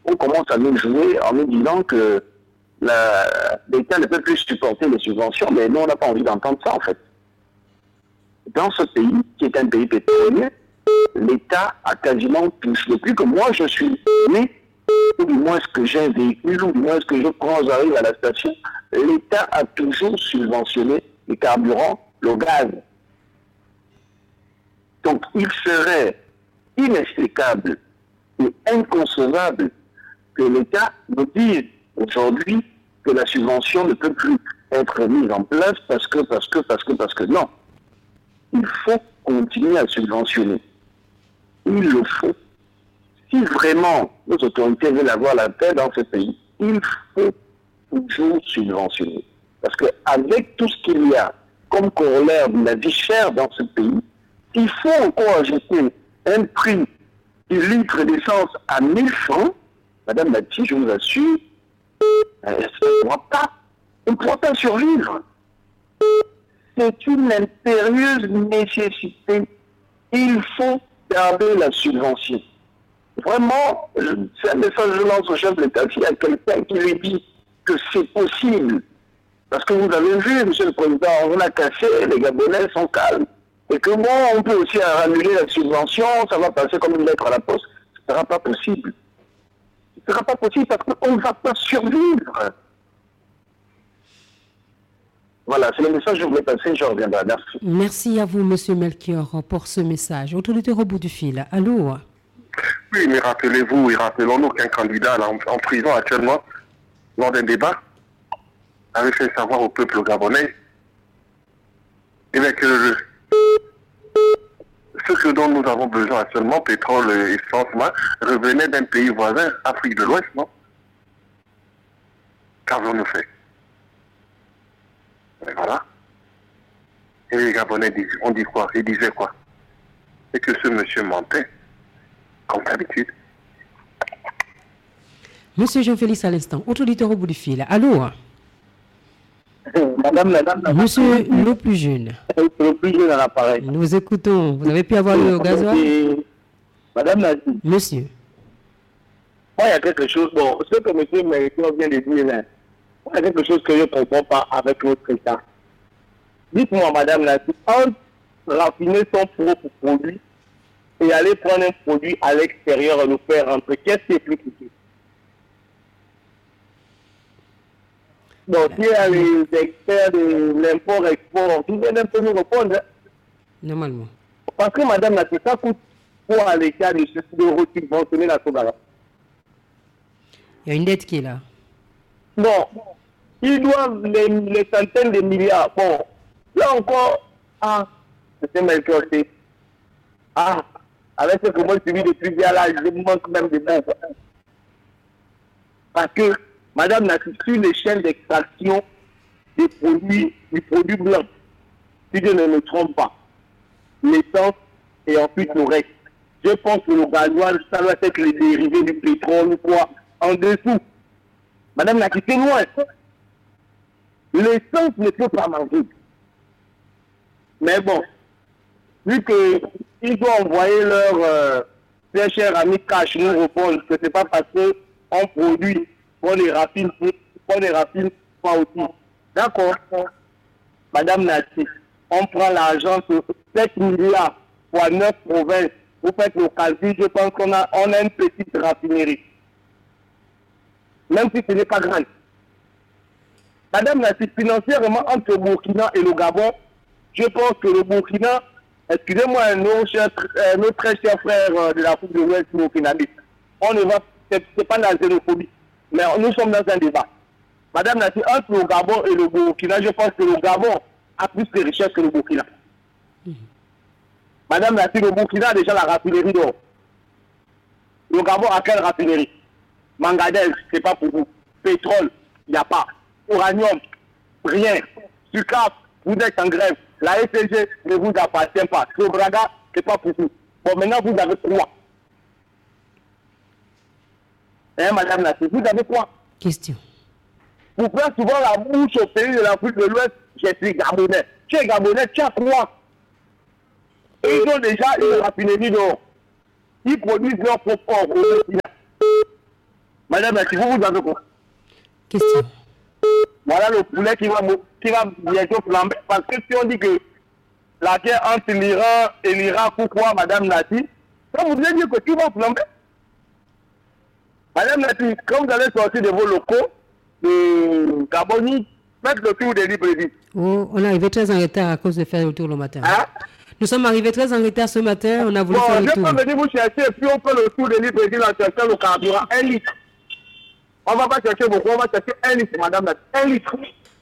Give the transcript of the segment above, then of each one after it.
on commence à nous jouer en nous disant que l'État ne peut plus supporter les subventions, mais nous, on n'a pas envie d'entendre ça, en fait. Dans ce pays, qui est un pays pétrolier, l'État a quasiment touché. Depuis que moi, je suis né, ou du moins ce que j'ai un véhicule, ou du moins ce que je prends, j'arrive à la station, l'État a toujours subventionné les carburants, le gaz. Donc, il serait inexplicable et inconcevable que l'État nous dise aujourd'hui que la subvention ne peut plus être mise en place parce que non. Il faut continuer à subventionner. Il le faut. Si vraiment nos autorités veulent avoir la paix dans ce pays, il faut toujours subventionner. Parce qu'avec tout ce qu'il y a comme corollaire de la vie chère dans ce pays, il faut encore ajouter un prix du litre d'essence à 1000 francs. Madame Bati, je vous assure, on ne pourra pas survivre. C'est une impérieuse nécessité. Il faut garder la subvention. Vraiment, c'est un message que je lance au chef de l'État. S'il y a quelqu'un qui lui dit que c'est possible, parce que vous avez vu, Monsieur le Président, on a cassé, les Gabonais sont calmes. Et que bon, on peut aussi annuler la subvention, ça va passer comme une lettre à la poste. Ce ne sera pas possible. Ce ne sera pas possible parce qu'on ne va pas survivre. Voilà, c'est le message que je voulais passer, je reviendrai. Merci. Merci à vous, Monsieur Melchior, pour ce message. Autorité au bout du fil. Allô? Oui, mais rappelez-vous et rappelons-nous qu'un candidat là, en prison actuellement, lors d'un débat, avait fait savoir au peuple gabonais que ce dont nous avons besoin actuellement, pétrole et essence, revenait d'un pays voisin, Afrique de l'Ouest, non? Qu'avons-nous fait? Et voilà. Et les Gabonais disent, on dit quoi? Ils disaient quoi? Et que ce monsieur mentait, comme d'habitude. Monsieur Jean-Félix à l'instant, autorité au bout du fil. Allô? Madame, Monsieur le plus jeune. Le plus jeune à l'appareil. Nous écoutons. Vous avez pu avoir le gasoil? Madame Nazi. Monsieur. Moi, il y a quelque chose, bon, ce que monsieur Melchior vient de dire là, moi, il y a quelque chose que je ne comprends pas avec notre État. Dites-moi, Madame Nazi, entre raffiner son propre produit et aller prendre un produit à l'extérieur et le faire rentrer, qu'est-ce qui est plus compliqué? Donc, il y a les experts de l'import-export, qui viennent un peu nous répondre. Normalement. Parce que, Madame Nazi, ça coûte quoi à l'État de subventionner la Sogara? Il y a une dette qui est là. Bon, ils doivent les centaines de milliards. Bon, là encore, c'est Melchior. Avec ce que moi je suis depuis bien là, je manque même de mots. Parce que, Madame n'a sur les chaînes d'extraction du produit blanc, si je ne me trompe pas, l'essence et ensuite le reste. Je pense que le gasoil, ça doit être les dérivés du pétrole ou quoi, en dessous. Madame n'a quitté loin. L'essence ne peut pas manquer. Mais bon, vu qu'ils doivent envoyer leur très cher ami Cash nous répondre que c'est pas parce qu'on produit, qu'on les raffine pas aussi. D'accord. Madame Nassi, on prend l'argent sur 7 milliards pour 9 provinces. Vous faites le calcul, je pense qu'on a une petite raffinerie. Même si ce n'est pas grand. Madame Nassi, financièrement, entre le Burkina et le Gabon, je pense que le Burkina, excusez-moi, nos très chers frères de l'Afrique de l'Ouest burkinabé, on ne va, c'est pas la xénophobie, mais nous sommes dans un débat. Madame Nassi, entre le Gabon et le Burkina, je pense que le Gabon a plus de richesses que le Burkina. Madame Nassi, le Burkina a déjà la raffinerie d'or. Le Gabon a quelle raffinerie? Mangadel, c'est pas pour vous. Pétrole, il n'y a pas. Uranium, rien. Sucre, vous êtes en grève. La FCG ne vous appartient pas. Sobraga, c'est pas pour vous. Bon, maintenant, vous avez quoi? Hein, Madame Nassi, vous avez quoi? Question. Vous faites souvent la bouche au pays de l'Afrique de l'Ouest. Je suis Gabonais. Tu es Gabonais, tu as quoi? Et ils ont déjà une raffinerie d'or. Ils produisent leur propre or au Burkina. Madame, si vous vous avez quoi? Question. Voilà le poulet qui va bientôt flamber. Parce que si on dit que la guerre entre l'Iran et l'Irak, pourquoi, Madame Nati, quand vous voulez dire que tout va flamber? Madame Nati, quand vous allez sortir de vos locaux, de Gabonie, faites le tour des Libreville. Oh, on est arrivé très en retard à cause de faire le tour le matin. Hein? Nous sommes arrivés très en retard ce matin, on a voulu faire le tour. Je peux venir vous chercher et puis on fait le tour des Libreville en cherchant le carburant, 1 litre. On ne va pas chercher beaucoup, on va chercher 1 litre, Madame Nati, 1 litre.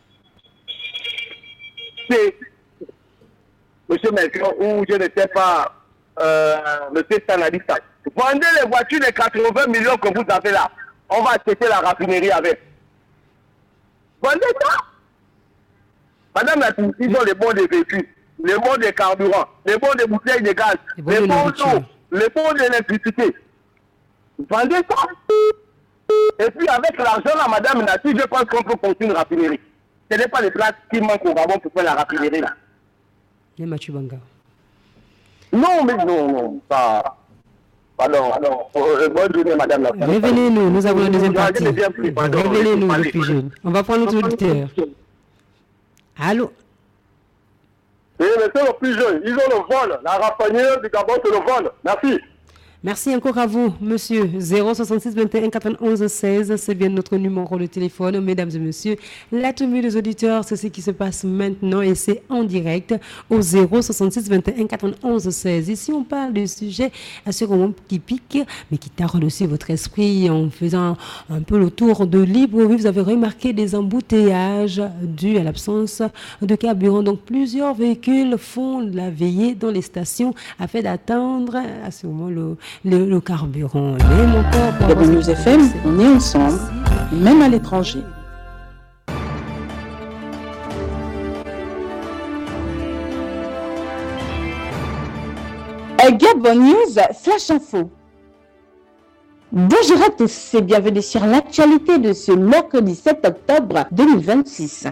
C'est, Monsieur Melchior, ou je ne sais pas, Monsieur Sanalista, vendez les voitures de 80 millions que vous avez là. On va acheter la raffinerie avec. Vendez ça. Madame Nati, ils ont les bons des véhicules, les bons des carburants, les bons des bouteilles de gaz, les bons d'eau, les bons d'électricité. Vendez ça. Et puis avec l'argent là, Madame Nati, je pense qu'on peut construire une raffinerie. Ce n'est pas les places qui manquent au Gabon pour faire la raffinerie là. Les Mathieu Banga. Non, mais non, pas. Pardon. Bonne journée, Madame la. Révélez-nous, nous avons la deuxième partie. Révélez-nous, le plus jeune. On va prendre notre auditeur. Allô? Oui, mais c'est le plus jeune. Ils ont le vol. La raffinerie du Gabon, c'est le vol. Merci. Merci encore à vous, monsieur. 066 21 91 16, c'est bien notre numéro de téléphone. Mesdames et messieurs, la tenue des auditeurs, c'est ce qui se passe maintenant et c'est en direct au 066 21 91 16. Ici, on parle du sujet assurément qui pique, mais qui taraude aussi votre esprit en faisant un peu le tour de Libreville. Vous avez remarqué des embouteillages dus à l'absence de carburant. Donc, plusieurs véhicules font la veillée dans les stations afin d'attendre à ce moment le carburant. Gabon News FM, on est ensemble, même à l'étranger. Gabon News, Flash Info. Bonjour à tous et bienvenue sur l'actualité de ce mercredi 7 octobre 2026.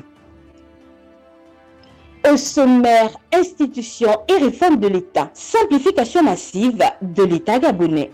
Au sommaire, institutions et réforme de l'État, simplification massive de l'État gabonais.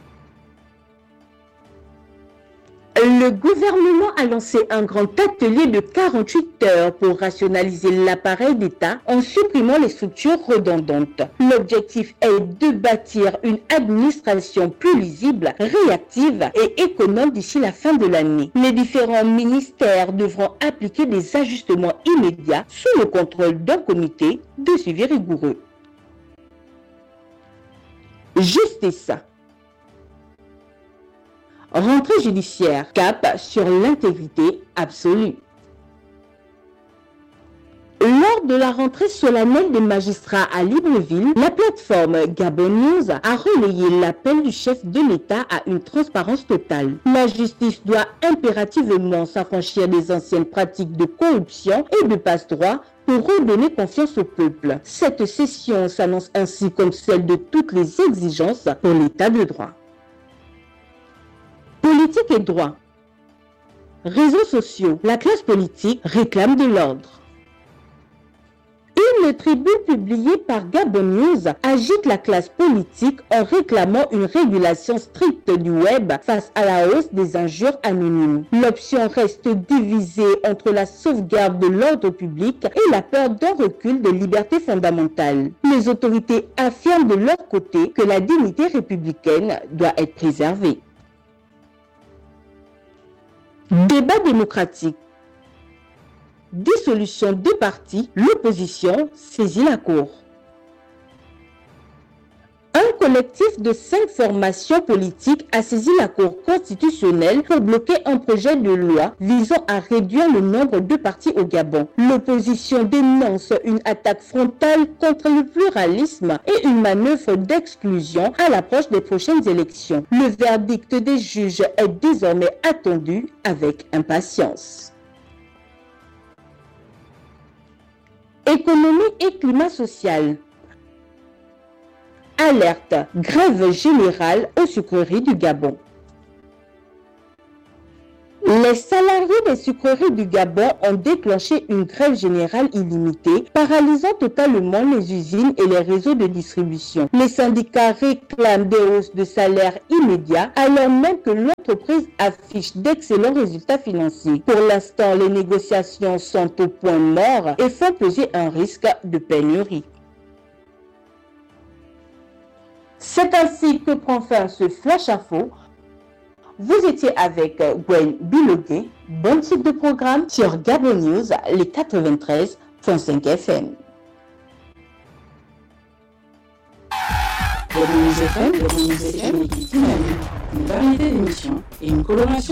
Le gouvernement a lancé un grand atelier de 48 heures pour rationaliser l'appareil d'État en supprimant les structures redondantes. L'objectif est de bâtir une administration plus lisible, réactive et économe d'ici la fin de l'année. Les différents ministères devront appliquer des ajustements immédiats sous le contrôle d'un comité de suivi rigoureux. Justice. Rentrée judiciaire, cap sur l'intégrité absolue. Lors de la rentrée solennelle des magistrats à Libreville, la plateforme Gabon News a relayé l'appel du chef de l'État à une transparence totale. La justice doit impérativement s'affranchir des anciennes pratiques de corruption et de passe-droit pour redonner confiance au peuple. Cette session s'annonce ainsi comme celle de toutes les exigences pour l'État de droit. Politique et droit. Réseaux sociaux. La classe politique réclame de l'ordre. Une tribune publiée par Gabon News agite la classe politique en réclamant une régulation stricte du web face à la hausse des injures anonymes. L'option reste divisée entre la sauvegarde de l'ordre public et la peur d'un recul des libertés fondamentales. Les autorités affirment de leur côté que la dignité républicaine doit être préservée. Débat démocratique. Dissolution des partis, l'opposition saisit la Cour. Un collectif de 5 formations politiques a saisi la Cour constitutionnelle pour bloquer un projet de loi visant à réduire le nombre de partis au Gabon. L'opposition dénonce une attaque frontale contre le pluralisme et une manœuvre d'exclusion à l'approche des prochaines élections. Le verdict des juges est désormais attendu avec impatience. Économie et climat social. Alerte, grève générale aux sucreries du Gabon. Les salariés des sucreries du Gabon ont déclenché une grève générale illimitée, paralysant totalement les usines et les réseaux de distribution. Les syndicats réclament des hausses de salaire immédiats, alors même que l'entreprise affiche d'excellents résultats financiers. Pour l'instant, les négociations sont au point mort et font peser un risque de pénurie. C'est ainsi que prend fin ce Flash Info. Vous étiez avec Gwen Bilogué, bon type de programme sur Gabon News, les 93.5 FM. Gabon News FM, une variété d'émissions et une coloration